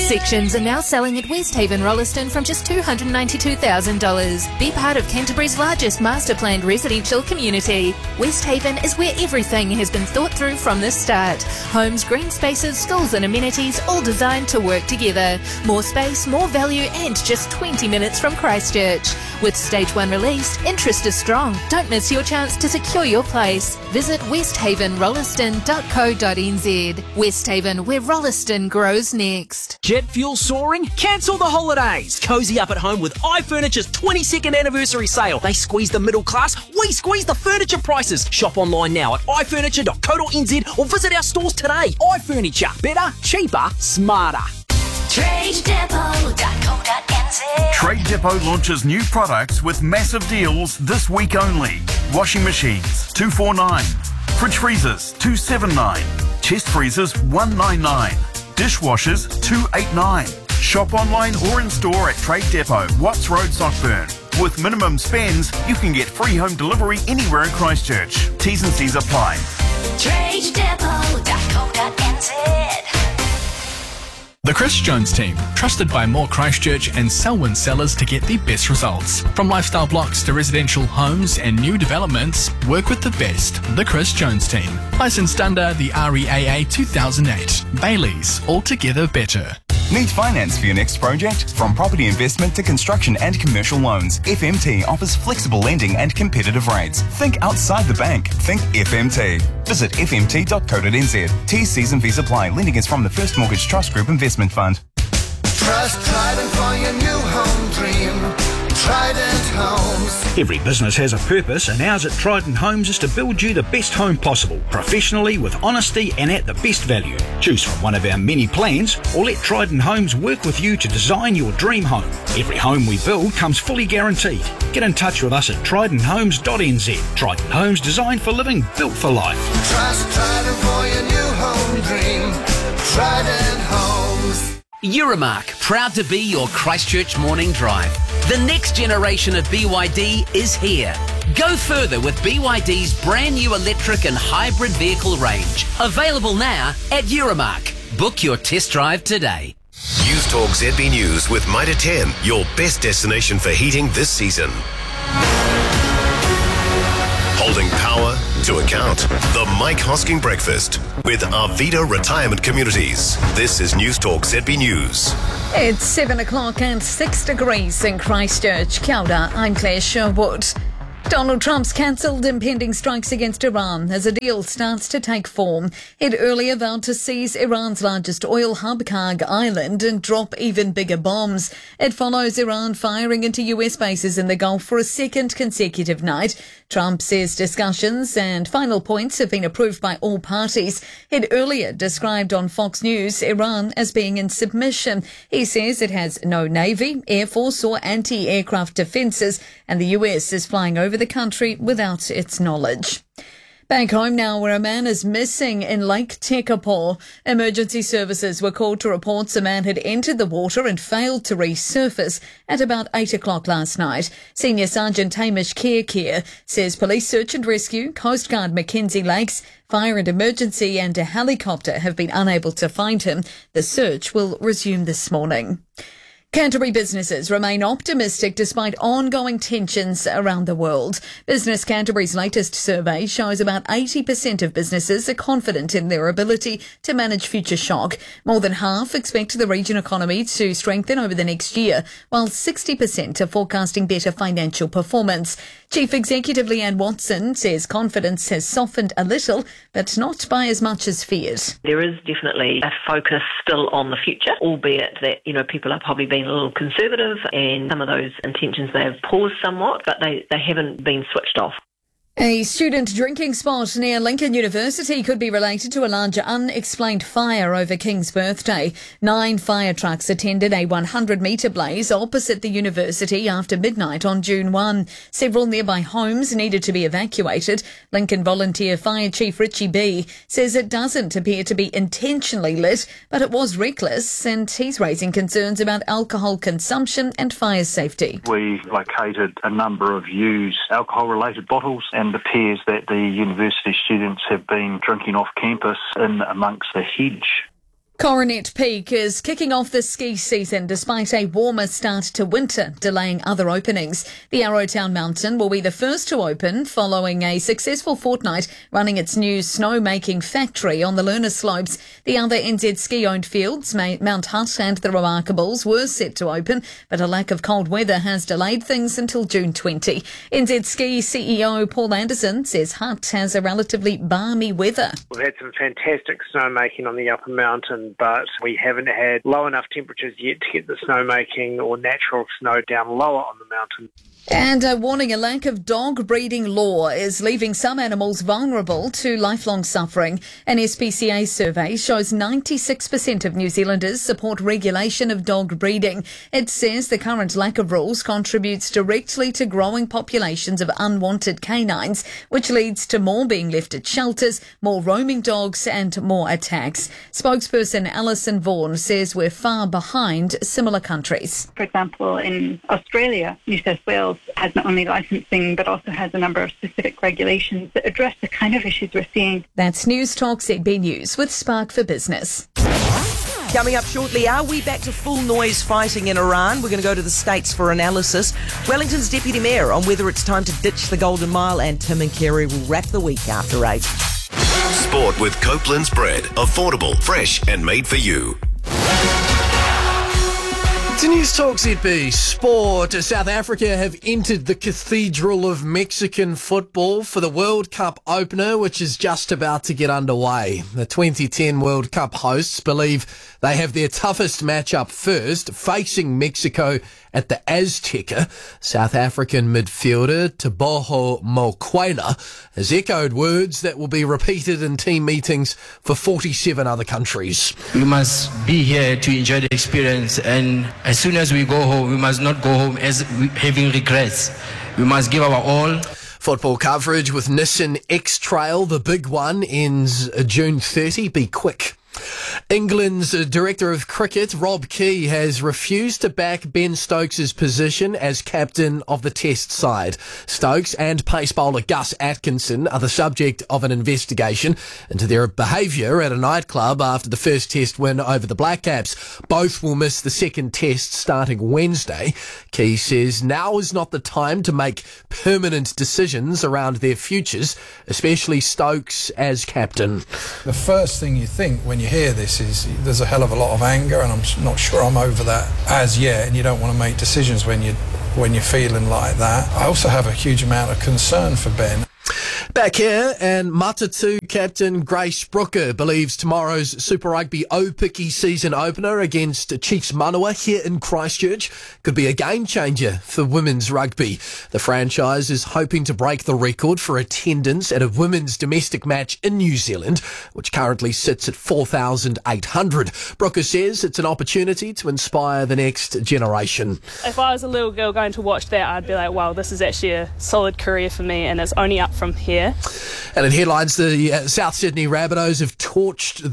Sections are now selling at Westhaven Rolleston from just $292,000. Be part of Canterbury's largest master planned residential community. Westhaven is where everything has been thought through from the start. Homes, green spaces, schools and amenities, all designed to work together. More space, more value and just 20 minutes from Christchurch. With Stage 1 released, interest is strong. Don't miss your chance to secure your place. Visit westhavenrolleston.co.nz. Westhaven, where Rolleston grows next. Jet fuel soaring? Cancel the holidays. Cozy up at home with iFurniture's 22nd anniversary sale. They squeeze the middle class, we squeeze the furniture prices. Shop online now at ifurniture.co.nz or visit our stores today. iFurniture. Better, cheaper, smarter. TradeDepot.co.nz. Trade Depot launches new products with massive deals this week only. Washing machines, $249. Fridge freezers, $279. Chest freezers, $199. Dishwashers, $289. Shop online or in store at Trade Depot, Watts Road, Sockburn. With minimum spends, you can get free home delivery anywhere in Christchurch. T's and C's apply. TradeDepot.co.nz. The Chris Jones Team, trusted by more Christchurch and Selwyn sellers to get the best results. From lifestyle blocks to residential homes and new developments, work with the best. The Chris Jones Team. Licensed under the REAA 2008. Bailey's, altogether better. Need finance for your next project? From property investment to construction and commercial loans, FMT offers flexible lending and competitive rates. Think outside the bank. Think FMT. Visit fmt.co.nz. T's and V's apply. Lending is from the First Mortgage Trust Group Investment Fund. Trust Trident for your new home dream. Trident Homes. Every business has a purpose, and ours at Trident Homes is to build you the best home possible, professionally, with honesty and at the best value. Choose from one of our many plans, or let Trident Homes work with you to design your dream home. Every home we build comes fully guaranteed. Get in touch with us at tridenthomes.nz. Trident Homes, designed for living, built for life. Trust Trident for your new home dream. Trident Homes. Euromark, proud to be your Christchurch morning drive. The next generation of BYD is here. Go further with BYD's brand new electric and hybrid vehicle range. Available now at Euromark. Book your test drive today. News Talk ZB News with Mitre 10, your best destination for heating this season. Holding power to account. The Mike Hosking Breakfast with Arvida Retirement Communities. This is News Talk ZB News. It's 7 o'clock and 6 degrees in Christchurch. Kia ora, I'm Claire Sherwood. Donald Trump's cancelled impending strikes against Iran as a deal starts to take form. He'd earlier vowed to seize Iran's largest oil hub, Karg Island, and drop even bigger bombs. It follows Iran firing into US bases in the Gulf for a second consecutive night. Trump says discussions and final points have been approved by all parties. He'd earlier described on Fox News Iran as being in submission. He says it has no navy, air force or anti-aircraft defences, and the US is flying over the country without its knowledge. Back home now, where a man is missing in Lake Tekapo. Emergency services were called to reports a man had entered the water and failed to resurface at about 8 o'clock last night. Senior Sergeant Hamish Kerr says police search and rescue, Coast Guard Mackenzie Lakes, fire and emergency and a helicopter have been unable to find him. The search will resume this morning. Canterbury businesses remain optimistic despite ongoing tensions around the world. Business Canterbury's latest survey shows about 80% of businesses are confident in their ability to manage future shock. More than half expect the region economy to strengthen over the next year, while 60% are forecasting better financial performance. Chief Executive Leanne Watson says confidence has softened a little, but not by as much as feared. There is definitely a focus still on the future, albeit that, people are probably being a little conservative and some of those intentions they have paused somewhat, but they haven't been switched off. A student drinking spot near Lincoln University could be related to a larger unexplained fire over King's birthday. 9 fire trucks attended a 100-metre blaze opposite the university after midnight on June 1. Several nearby homes needed to be evacuated. Lincoln Volunteer Fire Chief Richie B says it doesn't appear to be intentionally lit, but it was reckless, and he's raising concerns about alcohol consumption and fire safety. We located a number of used alcohol-related bottles, and it appears that the university students have been drinking off campus in amongst the hedge. Coronet Peak is kicking off the ski season despite a warmer start to winter, delaying other openings. The Arrowtown Mountain will be the first to open following a successful fortnight running its new snowmaking factory on the Lerner Slopes. The other NZ ski-owned fields, Mount Hutt and the Remarkables, were set to open, but a lack of cold weather has delayed things until June 20. NZ Ski CEO Paul Anderson says Hutt has a relatively balmy weather. We've had some fantastic snowmaking on the upper mountain, but we haven't had low enough temperatures yet to get the snowmaking or natural snow down lower on the mountain. And a warning, a lack of dog breeding law is leaving some animals vulnerable to lifelong suffering. An SPCA survey shows 96% of New Zealanders support regulation of dog breeding. It says the current lack of rules contributes directly to growing populations of unwanted canines, which leads to more being left at shelters, more roaming dogs and more attacks. Spokesperson Alison Vaughan says we're far behind similar countries. For example, in Australia, New South Wales has not only licensing but also has a number of specific regulations that address the kind of issues we're seeing. That's News Talk ZB News with Spark for Business. Coming up shortly, are we back to full noise fighting in Iran? We're going to go to the States for analysis. Wellington's Deputy Mayor on whether it's time to ditch the Golden Mile, and Tim and Kerry will wrap the week after 8. Sport with Copeland's bread. Affordable, fresh and made for you. To News Talk ZB Sport, South Africa have entered the Cathedral of Mexican football for the World Cup opener, which is just about to get underway. The 2010 World Cup hosts believe they have their toughest matchup first, facing Mexico at the Azteca. South African midfielder Teboho Mokoena has echoed words that will be repeated in team meetings for 47 other countries. We must be here to enjoy the experience, and as soon as we go home, we must not go home as having regrets. We must give our all. Football coverage with Nissan X-Trail, the big one, ends June 30. Be quick. England's Director of Cricket, Rob Key, has refused to back Ben Stokes' position as captain of the Test side. Stokes and pace bowler Gus Atkinson are the subject of an investigation into their behaviour at a nightclub after the first Test win over the Black Caps. Both will miss the second Test starting Wednesday. Key says now is not the time to make permanent decisions around their futures, especially Stokes as captain. The first thing you think when you hear this is there's a hell of a lot of anger, and I'm not sure I'm over that as yet, and you don't want to make decisions when you're feeling like that. I also have a huge amount of concern for Ben. Back here, and Matatu captain Grace Brooker believes tomorrow's Super Rugby Aupiki season opener against Chiefs Manawa here in Christchurch could be a game changer for women's rugby. The franchise is hoping to break the record for attendance at a women's domestic match in New Zealand, which currently sits at 4,800. Brooker says it's an opportunity to inspire the next generation. If I was a little girl going to watch that, I'd be like, wow, this is actually a solid career for me, and it's only up from here. And in headlines, the South Sydney Rabbitohs have torched